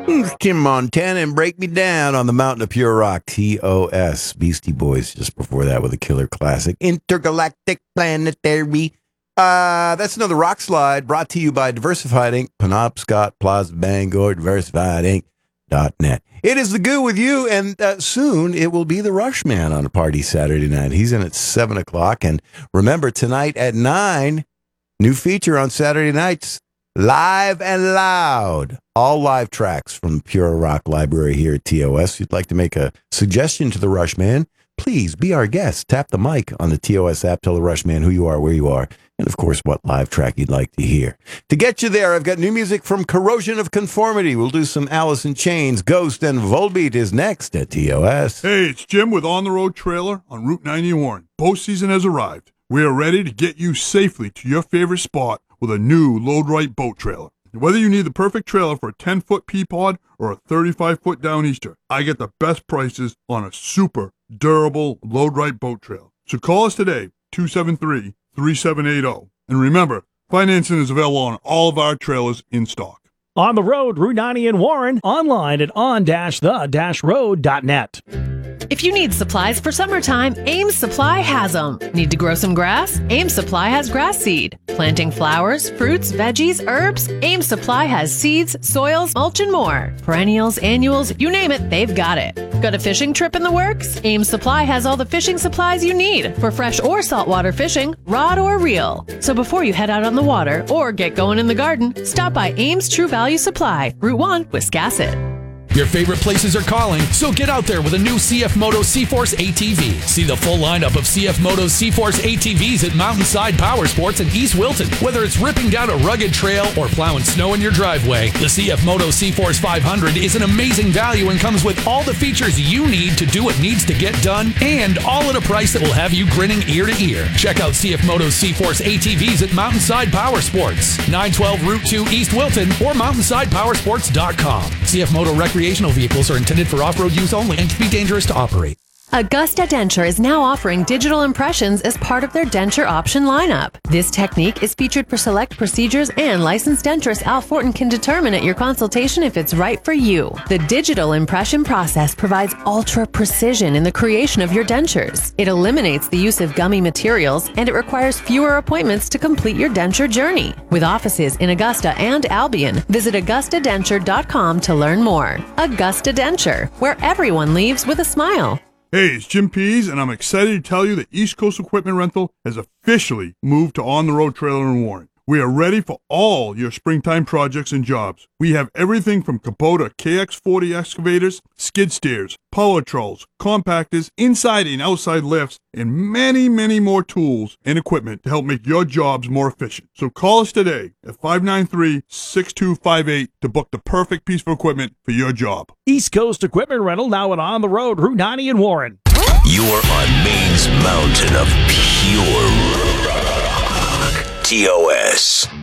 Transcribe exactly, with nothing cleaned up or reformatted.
It's Tim Montana and Break Me Down on the Mountain of Pure Rock, T O S. Beastie Boys just before that with a killer classic, Intergalactic Planetary. Uh, that's another rock slide brought to you by Diversified Incorporated, Penobscot Plaza, Bangor, diversified inc dot net. It is the Goo with you, and uh, soon it will be the Rushman on a party Saturday night. He's in at seven o'clock, and remember, tonight at nine, new feature on Saturday nights, Live and Loud. All live tracks from the Pure Rock Library here at T O S. If you'd like to make a suggestion to the Rushman, please be our guest. Tap the mic on the T O S app. Tell the Rushman who you are, where you are, and of course, what live track you'd like to hear. To get you there, I've got new music from Corrosion of Conformity. We'll do some Alice in Chains. Ghost and Volbeat is next at T O S. Hey, it's Jim with On the Road Trailer on Route ninety in Warren. Boat season has arrived. We are ready to get you safely to your favorite spot with a new Load-Right boat trailer. Whether you need the perfect trailer for a ten-foot Peapod or a thirty-five foot Downeaster, I get the best prices on a super durable Load-Right boat trailer. So call us today, two seven three, three seven eight zero. And remember, financing is available on all of our trailers in stock. On the road, Route ninety in Warren, online at on dash the dash road dot net. If you need supplies for summertime, Ames Supply has them. Need to grow some grass? Ames Supply has grass seed. Planting flowers, fruits, veggies, herbs? Ames Supply has seeds, soils, mulch, and more. Perennials, annuals, you name it, they've got it. Got a fishing trip in the works? Ames Supply has all the fishing supplies you need for fresh or saltwater fishing, rod or reel. So before you head out on the water or get going in the garden, stop by Ames True Value Supply, Route one, Wiscasset. Your favorite places are calling, so get out there with a new C F Moto C-Force A T V. See the full lineup of C F Moto's C-Force A T Vs at Mountainside Power Sports in East Wilton. Whether it's ripping down a rugged trail or plowing snow in your driveway, the C F Moto C-Force five hundred is an amazing value and comes with all the features you need to do what needs to get done, and all at a price that will have you grinning ear to ear. Check out C F Moto's C-Force A T Vs at Mountainside Power Sports, nine twelve Route two East Wilton, or mountainside power sports dot com. C F Moto Recreation Recreational vehicles are intended for off-road use only and can be dangerous to operate. Augusta Denture is now offering digital impressions as part of their denture option lineup. This technique is featured for select procedures, and licensed denturist Al Fortin can determine at your consultation if it's right for you. The digital impression process provides ultra precision in the creation of your dentures. It eliminates the use of gummy materials, and it requires fewer appointments to complete your denture journey. With offices in Augusta and Albion, visit augusta denture dot com to learn more. Augusta Denture, where everyone leaves with a smile. Hey, it's Jim Pease, and I'm excited to tell you that East Coast Equipment Rental has officially moved to On the Road Trailer in Warren. We are ready for all your springtime projects and jobs. We have everything from Kubota K X forty excavators, skid steers, power trolls, compactors, inside and outside lifts, and many, many more tools and equipment to help make your jobs more efficient. So call us today at five nine three, six two five eight to book the perfect piece of equipment for your job. East Coast Equipment Rental, now and on the road, Route ninety in Warren. You're on Maine's mountain of pure rock. T O S.